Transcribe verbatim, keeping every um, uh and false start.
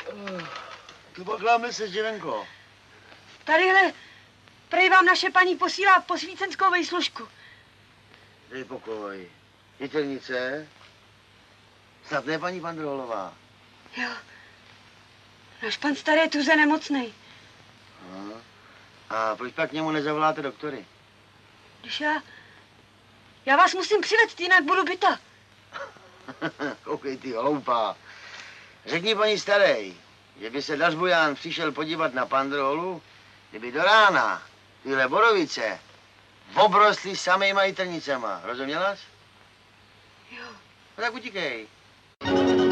Tu pokláme se, Živenko. Tadyhle, prej vám naše paní posílá posvícenskou vejslužku. Dej pokoj. Jitelnice? Snad ne paní Pandrolová. Jo. Náš pan starý je tuze nemocnej. No. A proč pak k němu nezavoláte doktory? Když já... Já vás musím přivést, jinak budu byta. Koukej ty hloupá. Řekni paní starej, že by se Dařbuján přišel podívat na Pandrolu, kdyby do rána tyhle borovice obrostly samýma jitrnicema. Rozuměla jsi? Jo. No tak utíkej.